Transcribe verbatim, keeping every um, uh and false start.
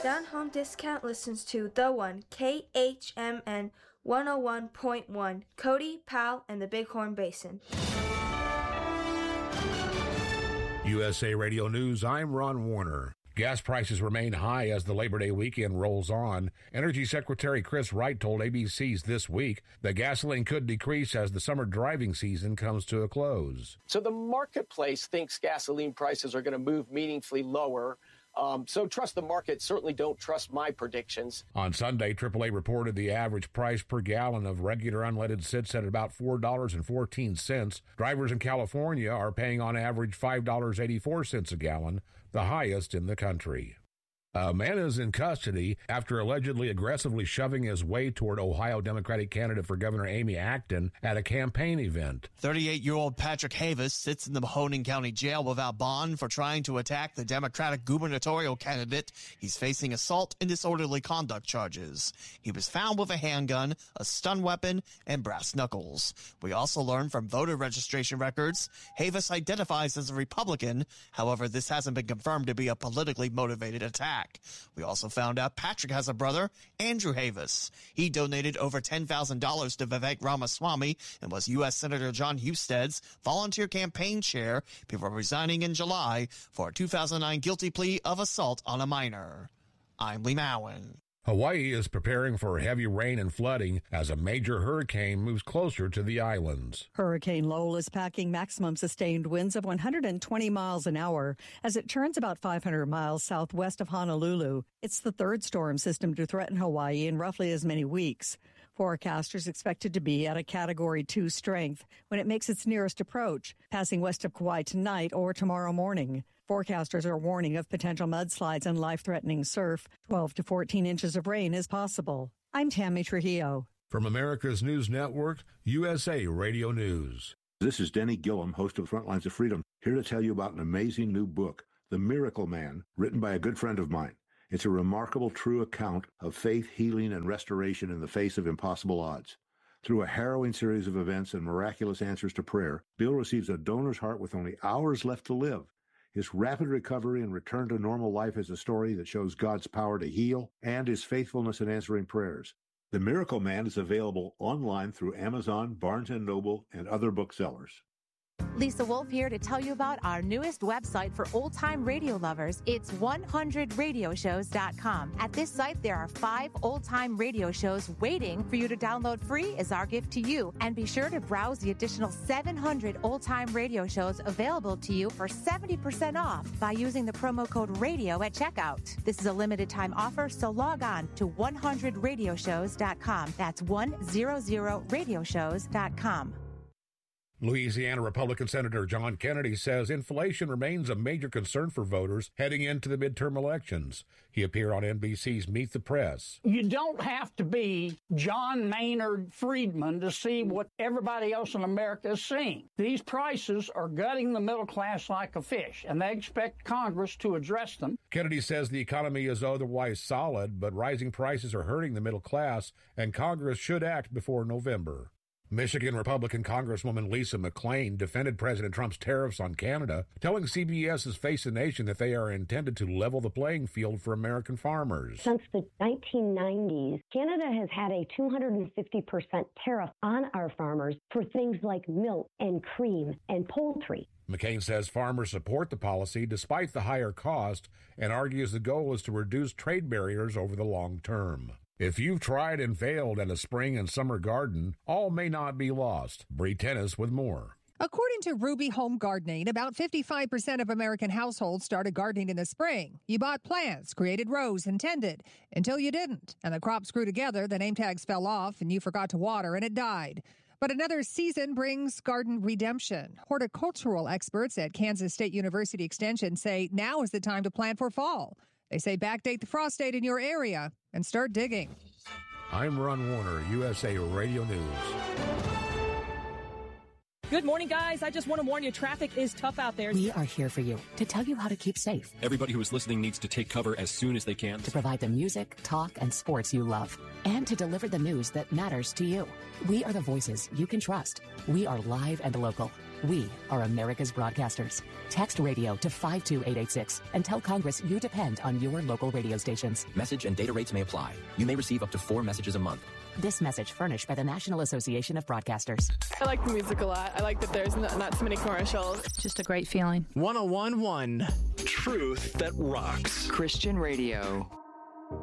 Down Home Discount listens to The One, K H M N one oh one point one, Cody, Powell, and the Bighorn Basin. U S A Radio News, I'm Ron Warner. Gas prices remain high as the Labor Day weekend rolls on. Energy Secretary Chris Wright told A B C's This Week that gasoline could decrease as the summer driving season comes to a close. So the marketplace thinks gasoline prices are going to move meaningfully lower. Um, so trust the market. Certainly don't trust my predictions. On Sunday, triple A reported the average price per gallon of regular unleaded sits at about four dollars and fourteen cents. Drivers in California are paying on average five dollars and eighty-four cents a gallon, the highest in the country. A man is in custody after allegedly aggressively shoving his way toward Ohio Democratic candidate for Governor Amy Acton at a campaign event. thirty-eight-year-old Patrick Havis sits in the Mahoning County Jail without bond for trying to attack the Democratic gubernatorial candidate. He's facing assault and disorderly conduct charges. He was found with a handgun, a stun weapon, and brass knuckles. We also learned from voter registration records Havis identifies as a Republican. However, this hasn't been confirmed to be a politically motivated attack. We also found out Patrick has a brother, Andrew Havis. He donated over ten thousand dollars to Vivek Ramaswamy and was U S Senator John Husted's volunteer campaign chair before resigning in July for a two thousand nine guilty plea of assault on a minor. I'm Lee Mowen. Hawaii is preparing for heavy rain and flooding as a major hurricane moves closer to the islands. Hurricane Lowell is packing maximum sustained winds of one hundred twenty miles an hour as it turns about five hundred miles southwest of Honolulu. It's the third storm system to threaten Hawaii in roughly as many weeks. Forecasters expect it to be at a Category two strength when it makes its nearest approach, passing west of Kauai tonight or tomorrow morning. Forecasters are warning of potential mudslides and life-threatening surf. twelve to fourteen inches of rain is possible. I'm Tammy Trujillo. From America's News Network, U S A Radio News. This is Denny Gillum, host of Frontlines of Freedom, here to tell you about an amazing new book, The Miracle Man, written by a good friend of mine. It's a remarkable, true account of faith, healing, and restoration in the face of impossible odds. Through a harrowing series of events and miraculous answers to prayer, Bill receives a donor's heart with only hours left to live. His rapid recovery and return to normal life is a story that shows God's power to heal and his faithfulness in answering prayers. The Miracle Man is available online through Amazon, Barnes and Noble, and other booksellers. Lisa Wolf here to tell you about our newest website for old-time radio lovers. It's one hundred radio shows dot com. At this site, there are five old-time radio shows waiting for you to download free as our gift to you. And be sure to browse the additional seven hundred old-time radio shows available to you for seventy percent off by using the promo code RADIO at checkout. This is a limited-time offer, so log on to one hundred radio shows dot com. That's one hundred radio shows dot com. Louisiana Republican Senator John Kennedy says inflation remains a major concern for voters heading into the midterm elections. He appeared on N B C's Meet the Press. You don't have to be John Maynard Friedman to see what everybody else in America is seeing. These prices are gutting the middle class like a fish, and they expect Congress to address them. Kennedy says the economy is otherwise solid, but rising prices are hurting the middle class, and Congress should act before November. Michigan Republican Congresswoman Lisa McClain defended President Trump's tariffs on Canada, telling C B S's Face the Nation that they are intended to level the playing field for American farmers. Since the nineteen nineties, Canada has had a two hundred fifty percent tariff on our farmers for things like milk and cream and poultry. McCain says farmers support the policy despite the higher cost and argues the goal is to reduce trade barriers over the long term. If you've tried and failed at a spring and summer garden, all may not be lost. Bree Tennis with more. According to Ruby Home Gardening, about fifty-five percent of American households started gardening in the spring. You bought plants, created rows, and tended until you didn't. And the crops grew together, the name tags fell off, and you forgot to water, and it died. But another season brings garden redemption. Horticultural experts at Kansas State University Extension say now is the time to plant for fall. They say backdate the frost date in your area and start digging. I'm Ron Warner, U S A Radio News. Good morning, guys. I just want to warn you, traffic is tough out there. We are here for you to tell you how to keep safe. Everybody who is listening needs to take cover as soon as they can. To provide the music, talk, and sports you love. And to deliver the news that matters to you. We are the voices you can trust. We are live and local. We are America's broadcasters. Text radio to five two eight eight six and tell Congress you depend on your local radio stations. Message and data rates may apply. You may receive up to four messages a month. This message furnished by the National Association of Broadcasters. I like the music a lot. I like that there's not, not so many commercials. Just a great feeling. one oh one point one. Truth that rocks. Christian radio.